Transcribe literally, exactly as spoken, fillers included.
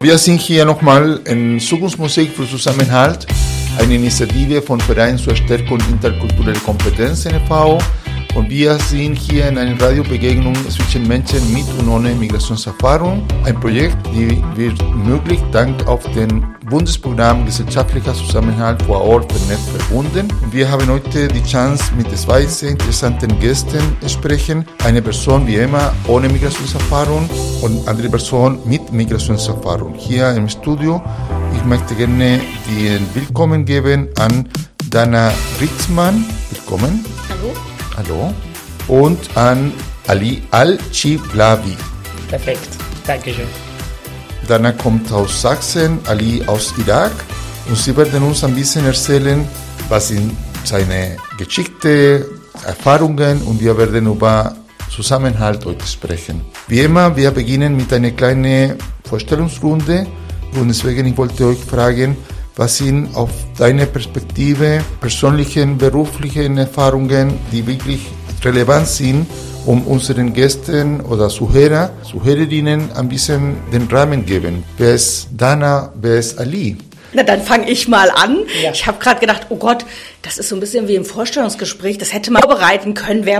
Wir sind hier nochmal in Zukunftsmusik für Zusammenhalt, eine Initiative von Verein zur Stärkung interkultureller Kompetenzen e V Und wir sind hier in einer Radiobegegnung zwischen Menschen mit und ohne Migrationserfahrung. Ein Projekt, die wird möglich dank auf dem Bundesprogramm Gesellschaftlicher Zusammenhalt vor Ort vernetzt verbunden. Und wir haben heute die Chance, mit zwei sehr interessanten Gästen zu sprechen. Eine Person wie immer ohne Migrationserfahrung und andere Person mit Migrationserfahrung. Hier im Studio, ich möchte gerne den Willkommen geben an Dana Ritzmann. Willkommen. Hallo. Hallo. Und an Ali Al-Chiblawi. Perfekt, Dankeschön. Dana kommt aus Sachsen, Ali aus Irak. Und sie werden uns ein bisschen erzählen, was sind seine Geschichte, Erfahrungen, und wir werden über Zusammenhalt heute sprechen. Wie immer, wir beginnen mit einer kleinen Vorstellungsrunde, und deswegen ich wollte euch fragen, was sind auf deine Perspektive persönlichen, beruflichen Erfahrungen, die wirklich relevant sind, um unseren Gästen oder Zuhörer, Zuhörerinnen ein bisschen den Rahmen geben? Wer ist Dana, wer ist Ali? Na, dann fange ich mal an. Ja. Ich habe gerade gedacht, oh Gott, das ist so ein bisschen wie im Vorstellungsgespräch, das hätte man vorbereiten können, während